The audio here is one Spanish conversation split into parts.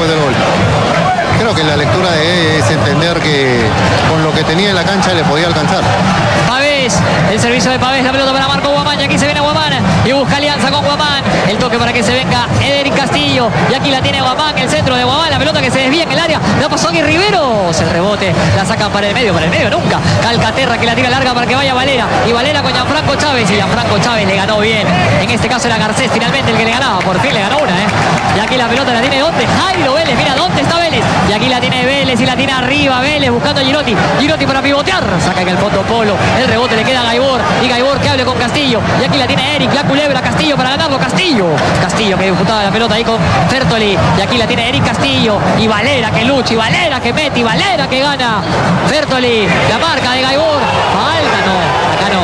después del gol. Creo que la lectura de es entender que con lo que tenía en la cancha le podía alcanzar. Pavés, el servicio de Pavés, la pelota para Marco Guamán, y aquí se viene Guamán y busca alianza con Guamán, el toque para que se venga Ederic Castillo, y aquí la tiene Guamán, el centro de Guamán, la pelota que se desvía en el área, la pasó aquí Rivero, el rebote, la sacan para el medio nunca, Calcaterra que la tira larga para que vaya Valera, y Valera con Gianfranco Chávez, y Gianfranco Chávez le ganó bien, en este caso era Garcés finalmente el que le ganaba, por fin le ganó una, y aquí la pelota la tiene ¿dónde? Jairo Vélez, mira dónde está Vélez, y aquí la tiene Vélez y la tiene arriba Vélez buscando a Girotti para pivotear, saca en el fondo Polo, el rebote le queda a Gaibor, y Gaibor que hable con Castillo, y aquí la tiene Eric, la culebra Castillo para ganarlo, Castillo que disputaba la pelota ahí con Fertoli, y aquí la tiene Eric Castillo, y Valera que lucha, y Valera que mete, y Valera que gana, Fertoli, la marca de Gaibor, falta, acá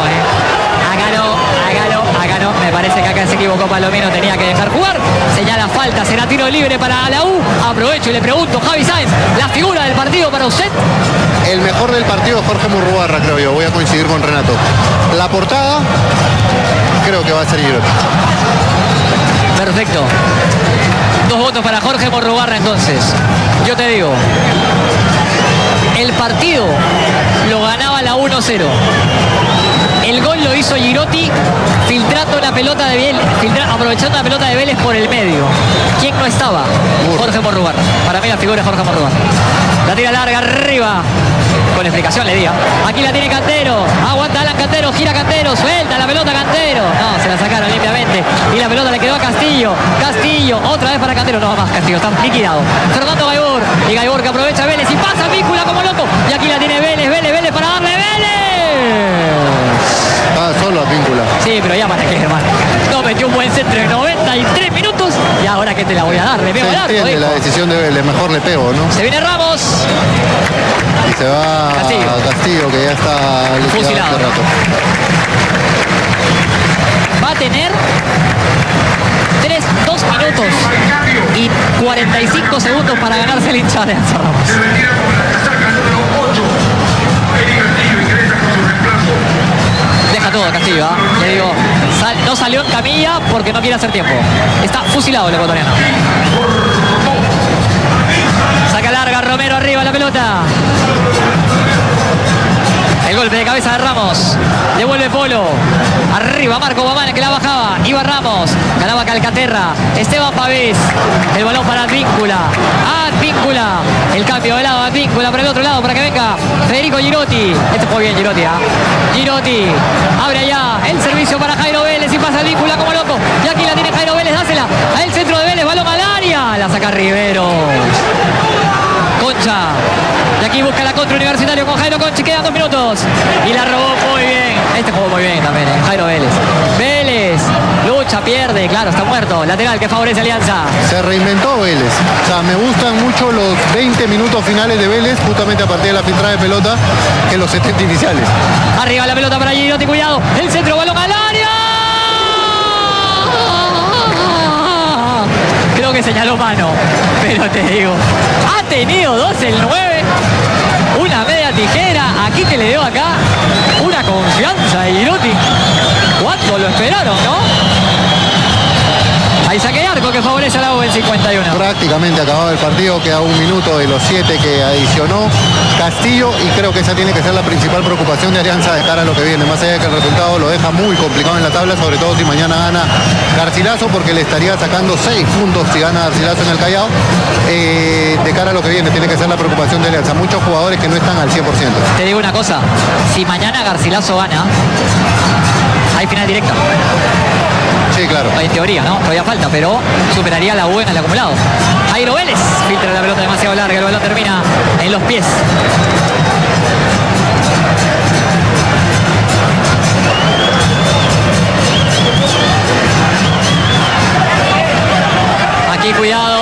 no, me parece que acá se equivocó Palomino, tenía que dejar jugar, señala falta, será tiro libre para la U, aprovecho y le pregunto, Javi Sáenz, la figura del partido para usted. El mejor del partido, Jorge Murrugarra, creo yo, voy a coincidir con Renato. La portada, creo que va a ser Girotti. Perfecto. 2 votos para Jorge Murrugarra entonces. Yo te digo, el partido lo ganaba la 1-0. El gol lo hizo Girotti filtrando la pelota de Vélez, aprovechando la pelota de Vélez por el medio. ¿Quién no estaba? Jorge Murrugarra. Para mí la figura es Jorge Murrugarra. La tira larga arriba. Con explicación le diga. Aquí la tiene Cantero. Aguanta Alan Cantero. Gira Cantero. Suelta la pelota Cantero. No, se la sacaron limpiamente. Y la pelota le quedó a Castillo. Castillo. Otra vez para Cantero. No va más Castillo. Está liquidado. Fernando Gaibor. Y Gaibor que aprovecha Vélez. Y pasa Víncula como loco. Y aquí la tiene Vélez. Vélez para darle Vélez. Ah, solo a Víncula. Sí, pero ya para qué, hermano. No, metió un buen centro en 93 minutos. Y ahora que te la voy a dar. Le pego al arco. Se entiende la decisión de Vélez. Mejor le pego, ¿no? Se viene Ramos. Y se va Castillo, que ya está fusilado. Hace rato. Va a tener 2 minutos y 45 segundos para ganarse el hincha de Alianza Ramos. Deja todo Castillo, ¿eh? Le digo, no salió en camilla porque no quiere hacer tiempo. Está fusilado el ecuatoriano. Saca larga Romero arriba la pelota. El golpe de cabeza de Ramos. Devuelve Polo. Arriba Marco Guamán que la bajaba. Iba Ramos. Ganaba Calcaterra. Esteban Pavés. El balón para Advíncula. Advíncula. El cambio de lado. Advíncula para el otro lado para que venga Federico Girotti. Este fue bien Girotti. Girotti. Abre allá. El servicio para Jairo Vélez. Y pasa Advíncula como loco. Y aquí la tiene Jairo Vélez. Dásela. A el centro de Vélez. Balón al área. La saca Rivero. Concha. Y aquí busca la contra Universitario con Jairo Conchi. Quedan 2 minutos. Y la robó muy bien. Este jugó muy bien también, Jairo Vélez. Vélez. Lucha, pierde. Claro, está muerto. Lateral que favorece Alianza. Se reinventó Vélez. O sea, me gustan mucho los 20 minutos finales de Vélez, justamente a partir de la filtrada de pelota, que los 70 iniciales. Arriba la pelota para Girotti. Cuidado. El centro, balón al área. Creo que señaló mano. Pero te digo, ha tenido 2 el 9. Una media tijera. Aquí que le dio acá una confianza de Girotti. ¿Cuánto lo esperaron, no? Hay saque de arco que favorece a la U en 51. Prácticamente acabado el partido, queda 1 minuto de los 7 que adicionó Castillo, y creo que esa tiene que ser la principal preocupación de Alianza de cara a lo que viene, más allá de que el resultado lo deja muy complicado en la tabla, sobre todo si mañana gana Garcilaso, porque le estaría sacando 6 puntos si gana Garcilaso en el Callao. De cara a lo que viene tiene que ser la preocupación de Alianza, muchos jugadores que no están al 100%. Te digo una cosa, si mañana Garcilaso gana, hay final directa. Sí, claro. En teoría, ¿no? Todavía falta, pero superaría a la U en el acumulado. Jairo Vélez filtra la pelota demasiado larga, el balón termina en los pies. Aquí cuidado.